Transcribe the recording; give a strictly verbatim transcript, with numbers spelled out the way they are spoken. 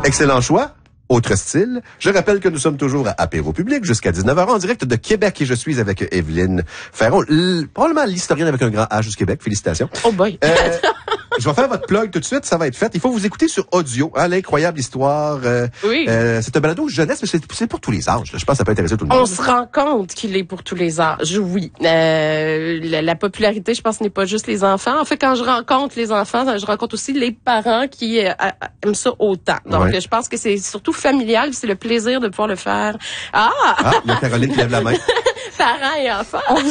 Excellent choix. Autre style. Je rappelle que nous sommes toujours à Apéro Public jusqu'à dix-neuf heures en direct de Québec et je suis avec Evelyne Ferron, l- probablement l'historienne avec un grand H du Québec. Félicitations. Oh boy. Euh, je vais faire votre plug tout de suite, ça va être fait. Il faut vous écouter sur audio, hein, l'incroyable histoire. Euh, Oui. Euh, c'est un balado jeunesse, mais c'est, c'est pour tous les âges. Là. Je pense que ça peut intéresser tout le monde. On se rend compte qu'il est pour tous les âges, oui. Euh, la, la popularité, je pense, n'est pas juste les enfants. En fait, quand je rencontre les enfants, je rencontre aussi les parents qui euh, aiment ça autant. Donc, Ouais. je pense que c'est surtout familial, c'est le plaisir de pouvoir le faire. Ah! Ah, il y a Caroline qui lève la main. Parents et enfants.